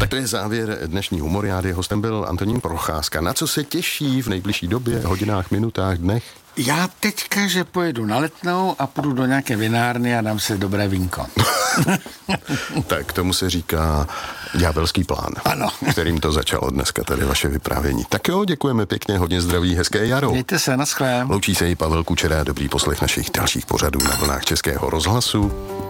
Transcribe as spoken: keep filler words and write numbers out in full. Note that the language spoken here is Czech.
to je závěr dnešní humoriády. Hostem byl Antonín Procházka. Na co se těší v nejbližší době, hodinách, minutách, dnech? Já teďka, že pojedu na Letnou a půjdu do nějaké vinárny a dám si dobré vínko. Tak tomu se říká ďábelský plán. Ano. Kterým to začalo dneska tady vaše vyprávění. Tak jo, děkujeme pěkně, hodně zdraví, hezké jaro. Mějte se, naschle. Loučí se i Pavel Kučera, dobrý poslech našich dalších pořadů na vlnách Českého rozhlasu.